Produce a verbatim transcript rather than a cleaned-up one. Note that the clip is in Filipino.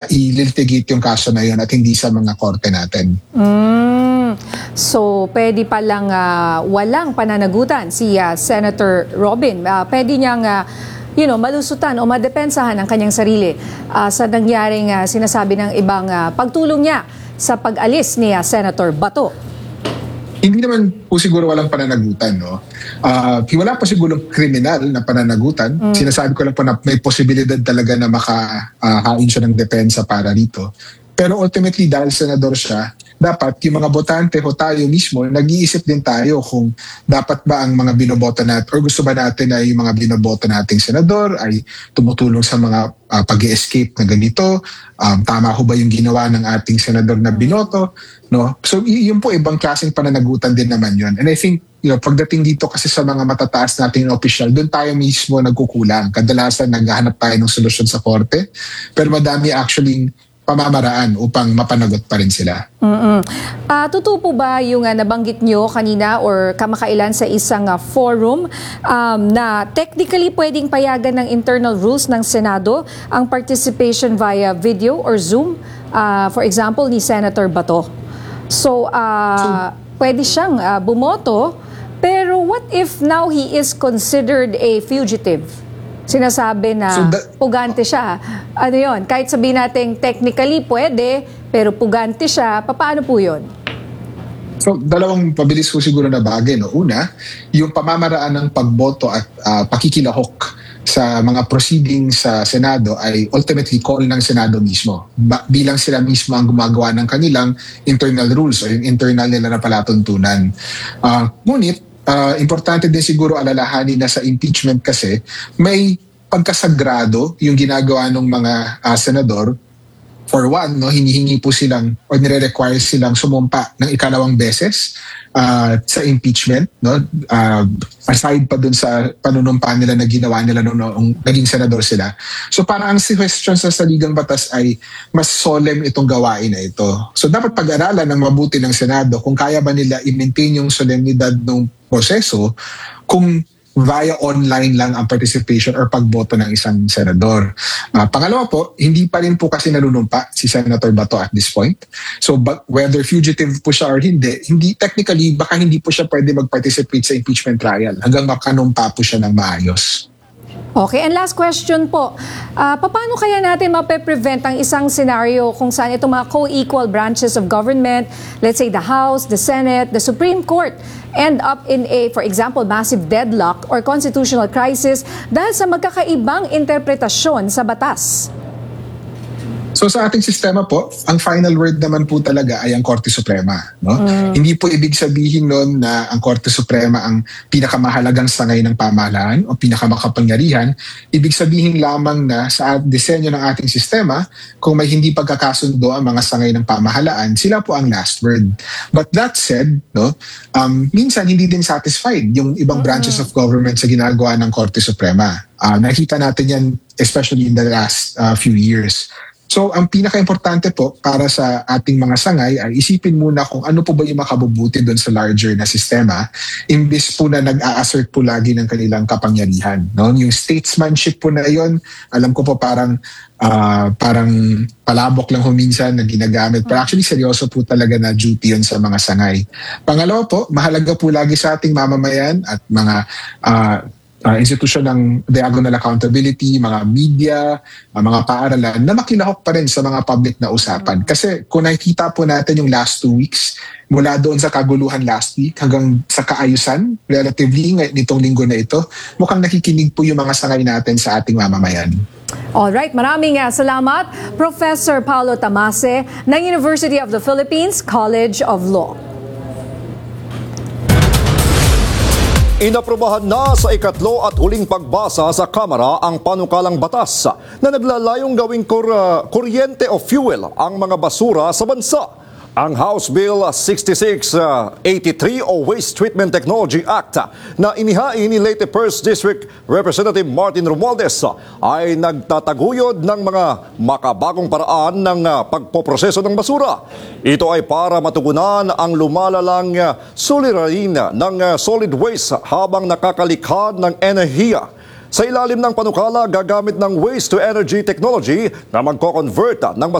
i-litigate yung kaso na yun at hindi sa mga korte natin. Mm. So, pwede palang uh, walang pananagutan si uh, Senator Robin. Uh, pwede niyang uh, you know, malusutan o madepensahan ang kanyang sarili uh, sa nangyaring uh, sinasabi ng ibang uh, pagtulong niya sa pag-alis ni uh, Senator Bato. Hindi naman po siguro walang pananagutan, no? Uh, wala pa siguro kriminal na pananagutan. Mm. Sinasabi ko lang po na may posibilidad talaga na makahain uh, siya ng depensa para dito. Pero ultimately, dahil senador siya, dapat yung mga botante o tayo mismo, nag-iisip din tayo kung dapat ba ang mga binoboto natin or gusto ba natin na yung mga binoboto nating senador ay tumutulong sa mga uh, pag-escape na ganito. Um, tama ho ba yung ginawa ng ating senador na binoto? No? So y- yun po ibang klaseng pananagutan din naman yun. And I think you know, pagdating dito kasi sa mga matataas nating official, doon tayo mismo nagkukulang. Kadalasan naghahanap tayo ng solusyon sa korte. Pero madami actually pamamaraan upang mapanagot pa rin sila. Mm-mm. Uh, totoo po ba yung uh, nabanggit nyo kanina or kamakailan sa isang uh, forum um, na technically pwedeng payagan ng internal rules ng Senado ang participation via video or Zoom, uh, for example, ni Senator Bato? So, uh, so pwede siyang uh, bumoto, pero what if now he is considered a fugitive? Sinasabi na so that, pugante siya. Ano yon? Kahit sabihin natin technically pwede, pero pugante siya, paano po yun? So, dalawang pabilis ko siguro na bagay. No? Una, yung pamamaraan ng pagboto at uh, pakikilahok sa mga proceedings sa Senado ay ultimately call ng Senado mismo. Ba- bilang sila mismo ang gumagawa ng kanilang internal rules o yung internal nila na palatuntunan. Uh, ngunit, Uh, importante din siguro alalahanin na sa impeachment kasi may pagkasagrado yung ginagawa ng mga uh, senador. For one, no, hinihingi po silang o nire-require silang sumumpa ng ikalawang beses uh, sa impeachment. No? Uh, aside pa dun sa panunumpa nila na ginawa nila nung, nung naging senador sila. So parang ang question sa saligang batas ay mas solemn itong gawain na ito. So dapat pag-aralan ng mabuti ng Senado kung kaya ba nila i-maintain yung solemnidad ng proseso kung via online lang ang participation or pagboto ng isang senador. Uh, pangalawa po, hindi pa rin po kasi nalunumpa si Senator Bato at this point. So but whether fugitive po siya or hindi, hindi technically baka hindi po siya pwede mag-participate sa impeachment trial hanggang makanumpa po siya ng maayos. Okay, and last question po. Uh, paano kaya natin mape-prevent ang isang scenario kung saan itong mga co-equal branches of government, let's say the House, the Senate, the Supreme Court, end up in a, for example, massive deadlock or constitutional crisis dahil sa magkakaibang interpretasyon sa batas? So sa ating sistema po, ang final word naman po talaga ay ang Korte Suprema. No? Mm. Hindi po ibig sabihin nun na ang Korte Suprema ang pinakamahalagang sangay ng pamahalaan o pinakamakapangyarihan. Ibig sabihin lamang na sa disenyo ng ating sistema, kung may hindi pagkakasundo ang mga sangay ng pamahalaan, sila po ang last word. But that said, no, um, minsan hindi din satisfied yung ibang mm. branches of government sa ginagawa ng Korte Suprema. Uh, nakita natin yan especially in the last uh, few years. So, ang pinaka-importante po para sa ating mga sangay ay isipin muna kung ano po ba yung makabubuti doon sa larger na sistema imbis po na nag-a-assert po lagi ng kanilang kapangyarihan. No? Yung statesmanship po na yon, alam ko po parang uh, parang palabok lang huminsan na ginagamit. Pero actually, seryoso po talaga na duty yun sa mga sangay. Pangalawa po, mahalaga po lagi sa ating mamamayan at mga uh, Uh, institusyon ng diagonal accountability, mga media, uh, mga paaralan na makilahok pa rin sa mga public na usapan. Kasi kung nakikita po natin yung last two weeks, mula doon sa kaguluhan last week hanggang sa kaayusan, relatively nitong linggo na ito, mukhang nakikinig po yung mga sangay natin sa ating mamamayan. Alright, maraming uh, salamat, Professor Paulo Tamase ng University of the Philippines College of Law. Inaprubahan na sa ikatlo at huling pagbasa sa Kamara ang panukalang batas na naglalayong gawing kur- uh, kuryente o fuel ang mga basura sa bansa. Ang House Bill sixty-six eighty-three o Waste Treatment Technology Act na inihain ni Leyte First District Representative Martin Romualdez ay nagtataguyod ng mga makabagong paraan ng pagpoproseso ng basura. Ito ay para matugunan ang lumalalang suliranin ng solid waste habang nakakalikha ng enerhiya. Sa ilalim ng panukala, gagamit ng waste-to-energy technology na magko-convert ng